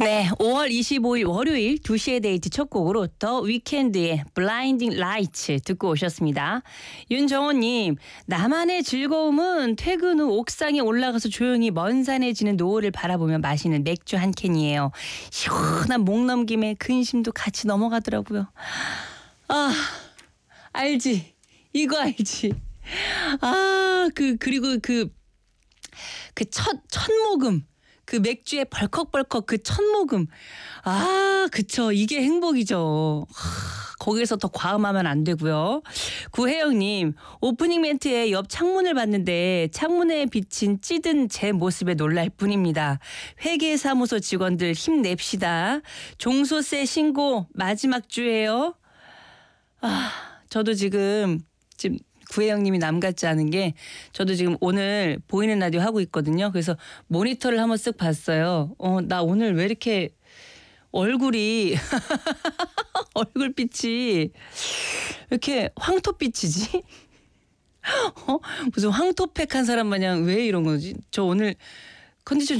네, 5월 25일 월요일 2시의 데이트 첫 곡으로 더 위켄드의 블라인딩 라이츠 듣고 오셨습니다. 윤정호님, 나만의 즐거움은 퇴근 후 옥상에 올라가서 조용히 먼 산에 지는 노을을 바라보며 마시는 맥주 한 캔이에요. 시원한 목 넘김에 근심도 같이 넘어가더라고요. 아, 알지. 이거 알지. 그리고 첫 모금. 그 맥주에 벌컥벌컥 그 첫 모금. 그쵸. 이게 행복이죠. 거기에서 더 과음하면 안 되고요. 구혜영님, 오프닝 멘트에 옆 창문을 봤는데 창문에 비친 찌든 제 모습에 놀랄 뿐입니다. 회계사무소 직원들 힘냅시다. 종소세 신고 마지막 주예요. 저도 지금 구혜영님이 남 같지 않은 게 저도 지금 오늘 보이는 라디오 하고 있거든요. 그래서 모니터를 한번 쓱 봤어요. 나 오늘 왜 이렇게 얼굴이 얼굴빛이 이렇게 황토빛이지? 무슨 황토팩 한 사람 마냥 왜 이런 거지? 저 오늘 컨디션